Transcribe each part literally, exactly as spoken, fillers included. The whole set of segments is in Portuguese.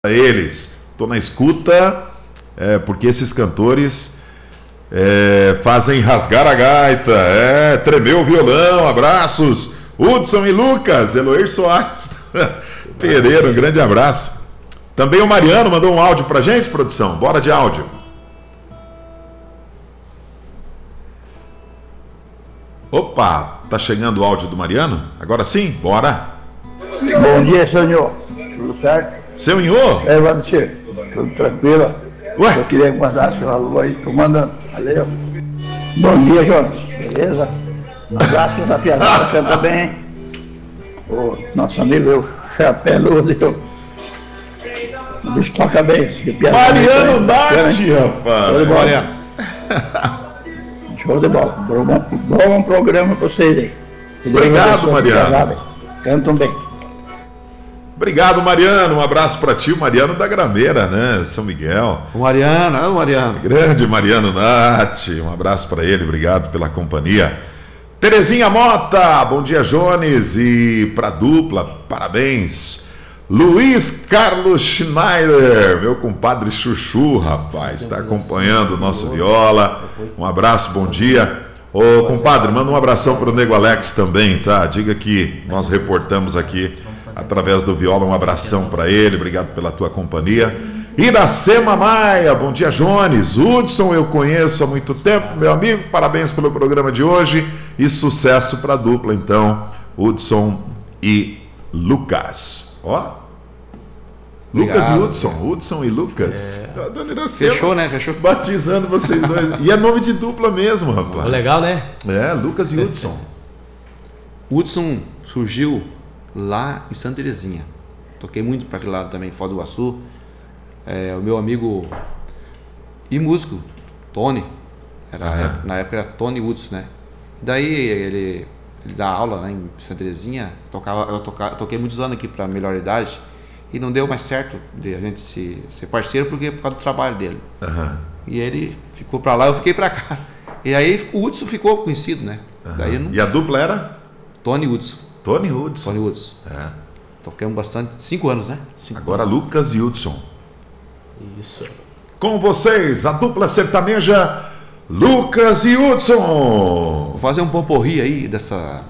eles. Estou na escuta, é, porque esses cantores é, fazem rasgar a gaita, é, tremeu o violão, abraços, Hudson e Lucas, Eloir Soares Pereira, um grande abraço. Também o Mariano mandou um áudio pra gente, produção, bora de áudio. Opa, tá chegando o áudio do Mariano? Agora sim, bora. Bom dia, senhor. Tudo certo? Seu Inhô? É, Vandir, tudo tranquilo? Ué? Eu queria guardar seu alô aí, tô mandando. Valeu. Bom dia, Jonas. Beleza? Um abraço da piazada, canta bem. O nosso amigo, o Chapeludo. O bicho toca bem. Mariano Nati, rapaz. Show de bola. Mariano. Show de bola. Bom, bom programa pra vocês aí. Obrigado, Mariano. Cantam bem. Obrigado, Mariano. Um abraço para ti, o Mariano da Grameira, né? São Miguel. O Mariano, é o Mariano. Grande Mariano Nati. Um abraço para ele, obrigado pela companhia. Terezinha Mota, bom dia, Jones. E para dupla, parabéns. Luiz Carlos Schneider, meu compadre Chuchu, rapaz, está acompanhando o nosso viola. Um abraço, bom dia. Ô, compadre, manda um abração para o Nego Alex também, tá? Diga que nós reportamos aqui através do viola, um abração para ele, obrigado pela tua companhia. Iracema Maia, bom dia, Jones. Hudson eu conheço há muito tempo, meu amigo, parabéns pelo programa de hoje e sucesso para a dupla, então, Hudson e Lucas. Ó, Lucas e Hudson, Hudson e Lucas. É. Dona Iracema, fechou, né? Fechou. Batizando vocês dois. E é nome de dupla mesmo, rapaz. Legal, né? É, Lucas e Hudson. Hudson surgiu lá em Santa Terezinha. Toquei muito para aquele lado também, Foz do Iguaçu. É, o meu amigo e músico, Tony, era, ah, é. na época era Tony Hudson, né? Daí ele, ele dá aula lá em Santa Terezinha. Tocava, eu toca, toquei muitos anos aqui para melhor idade e não deu mais certo de a gente se, ser parceiro porque por causa do trabalho dele. Uhum. E ele ficou para lá, eu fiquei para cá. E aí o Hudson ficou conhecido, né? Uhum. Daí não... E a dupla era? Tony Hudson. Tony Hudson. Tony Hudson. É. Tocamos bastante, cinco anos, né? Cinco Agora anos. Lucas e Hudson. Isso. Com vocês, a dupla sertaneja Lucas e Hudson. Vou fazer um pomporri aí dessa...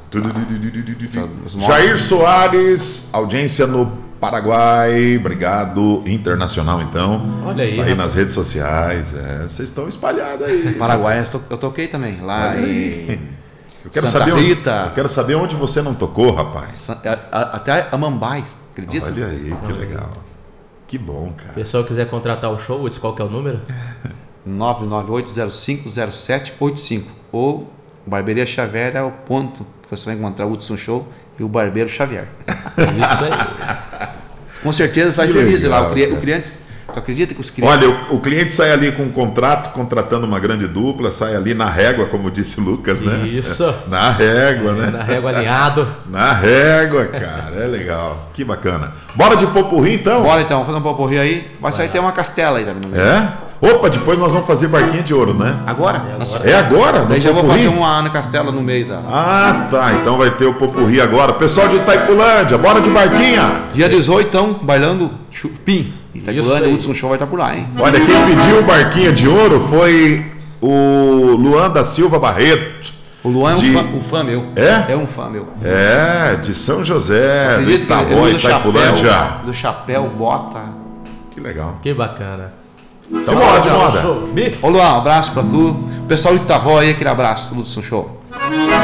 dessa Jair Soares, audiência no Paraguai, obrigado, internacional então. Olha aí. Tá aí nas redes sociais, é, vocês estão espalhados aí. Paraguai, eu toquei também, lá em... Eu quero, Santa saber onde, Rita. eu quero saber onde você não tocou, rapaz. Até Amambais, acredita? Olha aí, que legal. Que bom, cara. Se o pessoal quiser contratar o show, qual que é o número? nove nove oito zero cinco zero sete oito cinco. Ou Barbearia Xavier é o ponto que você vai encontrar o Hudson Show e o Barbeiro Xavier. Isso aí. Com certeza sai Que feliz legal, lá. O cliente, cara. o cliente, tu acredita que os clientes... Olha, o, o cliente sai ali com um contrato, contratando uma grande dupla, sai ali na régua, como disse o Lucas, né? Isso. Na régua, né? Na régua alinhado. Na régua, cara, é legal. Que bacana. Bora de popurrí, então? Bora então, fazer um pomporri aí. Vai sair até uma castela aí também. É? Opa, depois nós vamos fazer barquinha de ouro, né? Agora? É Nossa, agora. É agora? Daí no já vou popurrí? fazer uma Ana Castela no meio da... Ah, tá. Então vai ter o popurrí agora. Pessoal de Itaipulândia, bora de barquinha. Dia dezoito, então, bailando chupim. Itaipulândia, o Hudson Show vai estar por lá, hein? Olha, quem pediu o barquinha de ouro foi o Luan da Silva Barreto. O Luan é um, De- fã, um fã meu. É? É um fã meu. É, de São José, do Acredito que ele Itaú, usa Itaipulândia. chapéu, do chapéu, bota. Que legal. Que bacana. Então, moda, moda. Show. Mi- Ô Luan, um abraço pra tu. Pessoal de Itavó aí, aquele abraço do Hudson Show.